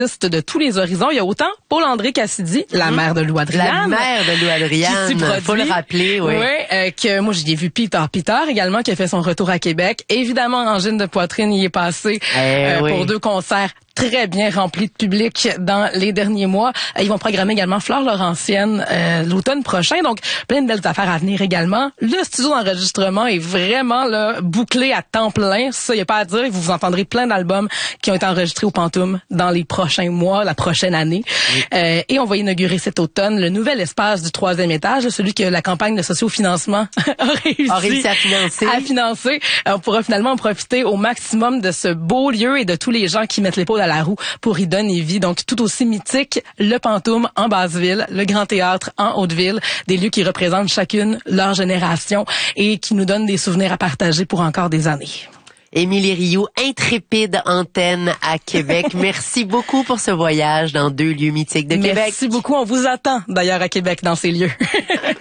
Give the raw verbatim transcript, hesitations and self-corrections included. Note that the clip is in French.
de tous les horizons. Il y a autant Paul-André Cassidy, la mmh. mère de Lou Adriane. La mère de Lou Adriane, faut le rappeler, oui. Oui, euh, que moi, j'ai vu Peter Peter également, qui a fait son retour à Québec. Évidemment, Angine de Poitrine y est passé eh euh, oui. pour deux concerts très bien remplis de public dans les derniers mois. Ils vont programmer également Flore Laurentienne euh, l'automne prochain. Donc, plein de belles affaires à venir également. Le studio d'enregistrement est vraiment là bouclé à temps plein. Ça, il n'y a pas à dire. Vous vous entendrez plein d'albums qui ont été enregistrés au Pantoum dans les prochains mois, la prochaine année. Oui. Euh, et on va inaugurer cet automne le nouvel espace du troisième étage, celui que la campagne de sociofinancement a réussi, a réussi à financer. À financer. On pourra finalement en profiter au maximum de ce beau lieu et de tous les gens qui mettent l'épaule à la roue pour y donner vie. Donc, tout aussi mythique, le Pantoum en Basse-Ville, le Grand Théâtre en Haute-Ville, des lieux qui représentent chacune leur génération et qui nous donnent des souvenirs à partager pour encore des années. Émilie Rioux, intrépide antenne à Québec. Merci beaucoup pour ce voyage dans deux lieux mythiques de Merci Québec. Merci beaucoup. On vous attend d'ailleurs à Québec dans ces lieux.